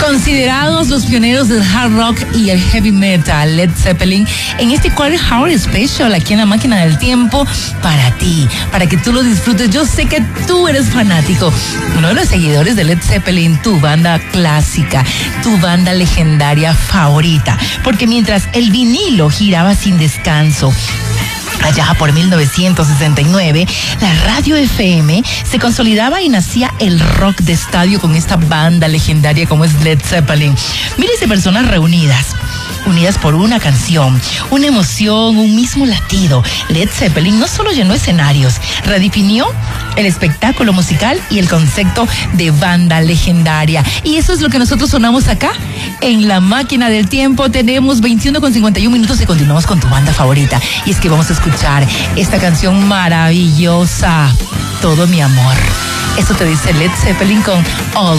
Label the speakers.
Speaker 1: Considerados los pioneros del hard rock y el heavy metal, Led Zeppelin, en este Quarter Hour Special aquí en la Máquina del Tiempo, para ti, para que tú lo disfrutes. Yo sé que tú eres fanático, uno de los seguidores de Led Zeppelin, tu banda clásica, tu banda legendaria favorita, porque mientras el vinilo giraba sin descanso, allá por 1969, la radio FM se consolidaba y nacía el rock de estadio con esta banda legendaria como es Led Zeppelin. Miles de personas reunidas por una canción, una emoción, un mismo latido. Led Zeppelin no solo llenó escenarios, redefinió el espectáculo musical y el concepto de banda legendaria. Y eso es lo que nosotros sonamos acá en la Máquina del Tiempo. Tenemos 21:51 y continuamos con tu banda favorita. Y es que vamos a escuchar esta canción maravillosa, Todo mi amor. Eso te dice Led Zeppelin con All